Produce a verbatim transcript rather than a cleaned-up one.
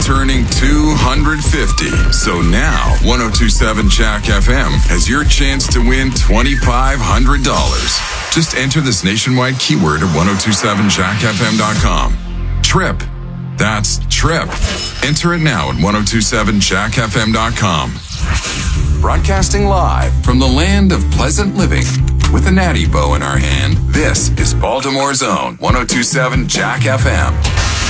turning two hundred fifty. So now, ten twenty-seven Jack F M has your chance to win twenty-five hundred dollars. Just enter this nationwide keyword at ten twenty-seven jack f m dot com. Trip. That's TRIP. Enter it now at ten twenty-seven jack f m dot com. Broadcasting live from the land of pleasant living with a natty bow in our hand, this is Baltimore's own ten twenty-seven Jack F M.